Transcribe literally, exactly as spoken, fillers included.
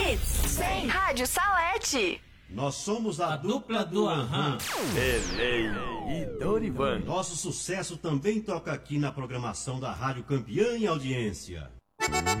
Hits cem. Rádio Salete. Nós somos a, A dupla, dupla do Aham. Belém e Dorivan. Nosso sucesso também toca aqui na programação da Rádio Campeã em audiência.